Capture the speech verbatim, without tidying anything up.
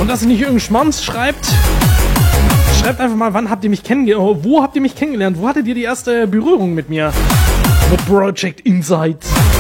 dass ihr nicht irgendeinen Schmanz schreibt. Schreibt einfach mal, wann habt ihr mich kennengelernt? Wo habt ihr mich kennengelernt? Wo hattet ihr die erste Berührung mit mir? Mit Project Insight.